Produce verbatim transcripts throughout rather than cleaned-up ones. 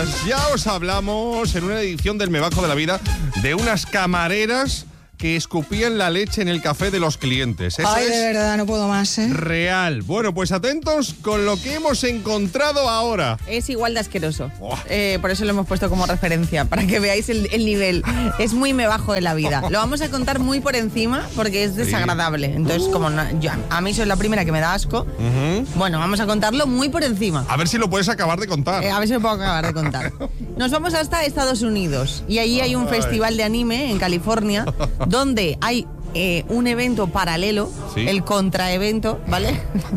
días. Ya os hablamos en una edición del Me Bajo de la Vida de unas camareras que escupían la leche en el café de los clientes. Eso Ay, es de verdad, no puedo más, ¿eh? real. Bueno, pues atentos con lo que hemos encontrado ahora. Es igual de asqueroso. Oh. Eh, por eso lo hemos puesto como referencia, para que veáis el, el nivel. Es muy me bajo de la vida. Lo vamos a contar muy por encima porque es desagradable. Entonces, como no, yo, a mí soy la primera que me da asco, Uh-huh. bueno, vamos a contarlo muy por encima. A ver si lo puedes acabar de contar. Eh, a ver si lo puedo acabar de contar. Nos vamos hasta Estados Unidos y allí hay un Ay. festival de anime en California donde hay eh, un evento paralelo, Sí. el contraevento, ¿vale?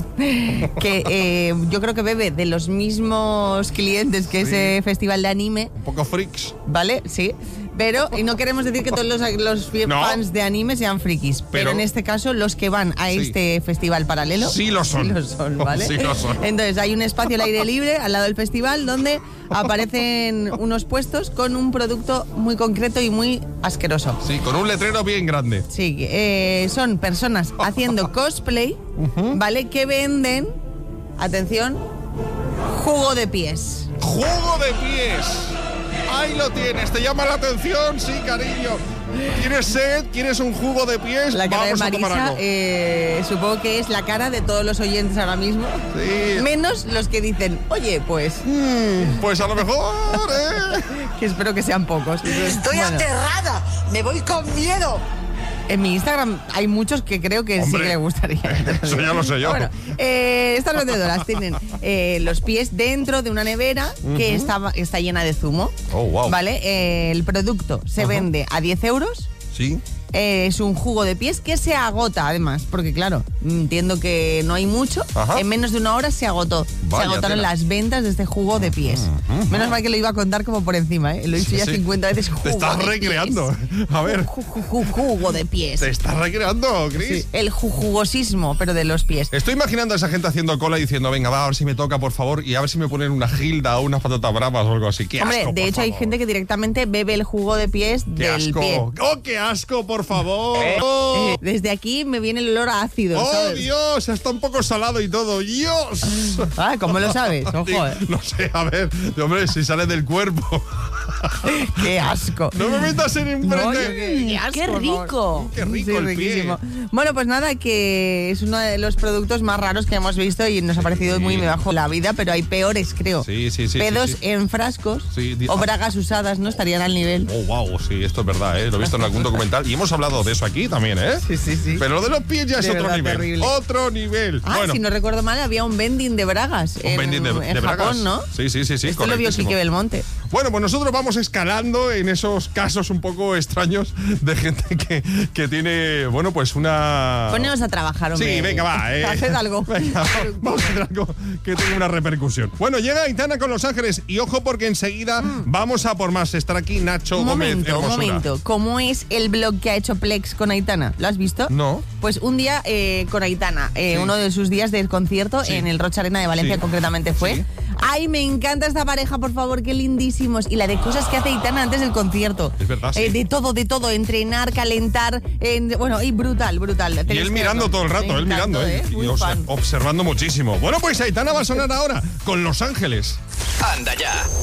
que eh, yo creo que bebe de los mismos clientes que Sí. ese festival de anime, Un poco freaks. ¿vale? Sí. Pero, y no queremos decir que todos los, los No. fans de anime sean frikis, pero, Pero- en este caso los que van a Sí. este festival paralelo Sí lo son. sí lo son, ¿vale? Sí lo son. Entonces hay un espacio al aire libre al lado del festival donde aparecen unos puestos con un producto muy concreto y muy asqueroso. Sí, con un letrero bien grande. Sí, eh, son personas haciendo cosplay, ¿vale? Que venden, atención, jugo de pies. ¡Jugo de pies! Ahí lo tienes, ¿te llama la atención? Sí, cariño. ¿Tienes sed? ¿Quieres un jugo de pies? La cara Vamos de a tomar Marisa, algo. eh, supongo que es la cara de todos los oyentes ahora mismo. Sí. Menos los que dicen, oye, pues, mm, Pues a lo mejor, ¿eh? que espero que sean pocos. Estoy Bueno, aterrada, me voy con miedo. en mi Instagram hay muchos que creo que Hombre, sí que le gustaría. eso ya lo sé yo. Bueno, eh, estas vendedoras tienen eh, los pies dentro de una nevera que está, está llena de zumo. Oh, wow. ¿Vale? Eh, el producto se Ajá. vende a diez euros. Sí. Eh, es un jugo de pies que se agota, además, porque claro, entiendo que no hay mucho. Ajá. En menos de una hora se agotó. Vaya se agotaron tela. las ventas de este jugo de pies. Menos mal que lo iba a contar como por encima, ¿eh? Lo he dicho Sí, ya sí. cincuenta veces. Jugo Te estás de recreando. pies. A ver, Ju- ju- ju- jugo de pies. te estás recreando, Chris. Sí, el ju- jugosismo, pero de los pies. Estoy imaginando a esa gente haciendo cola y diciendo, venga, va, a ver si me toca, por favor, y a ver si me ponen una gilda o unas patatas bravas o algo así. ¡Qué Hombre, asco, de por hecho hay favor! gente que directamente bebe el jugo de pies ¡Qué del asco! pie. ¡Oh, qué asco, por favor! Eh, desde aquí me viene el olor a ácido, ¡Oh, ¿sabes? Dios! Está un poco salado y todo. ¡Dios! Ah, ¿cómo lo sabes? Ojo, eh. No sé, a ver, hombre, si sale del cuerpo. ¡Qué asco! No me metas en un No, frente. yo qué- qué asco, ¡Qué por favor. rico! ¡Qué rico Sí, el riquísimo. pie! Bueno, pues nada, que es uno de los productos más raros que hemos visto y nos ha parecido Sí. muy me bajo la vida, pero hay peores, creo. Sí, sí, sí. Pedos sí, sí. en frascos Sí, di- o bragas usadas no estarían al nivel. Oh, wow, sí, esto es verdad, ¿eh? Lo he visto en algún documental y hemos hablado de eso aquí también, ¿eh? Sí, sí, sí. Pero lo de los pies ya es De otro verdad, nivel. terrible. Otro nivel. Ah, bueno, si no recuerdo mal, había un vending de bragas un en, vending de, en de bragas. Japón, ¿no? Sí, sí, sí, sí. Esto lo vio correctísimo. Quique Belmonte. Bueno, pues nosotros vamos escalando en esos casos un poco extraños de gente que, que tiene, bueno, pues una... Poneos a trabajar, hombre. Sí, venga, va. Eh. Haced algo. Venga, va, vamos a hacer algo que tenga una repercusión. Bueno, llega Aitana con Los Ángeles y ojo porque enseguida vamos a por más. Estará aquí Nacho Un Gómez momento, un Hermosura. momento. ¿Cómo es el blog que ha hecho Plex con Aitana? ¿Lo has visto? No. Pues un día eh, con Aitana, eh, Sí. uno de sus días de concierto Sí. en el Rocha Arena de Valencia Sí. concretamente fue. Sí. Ay, me encanta esta pareja, por favor, qué lindísimos. Y la de cosas que hace Aitana antes del concierto. Es verdad, sí. Eh, de todo, de todo. Entrenar, calentar. en- bueno, y brutal, brutal. Y Tenéis él que mirando verlo. todo el rato, Me él mirando, encantó, ¿eh? Y Muy obs- fan. observando muchísimo. Bueno, pues Aitana va a sonar ahora con Los Ángeles. Anda ya.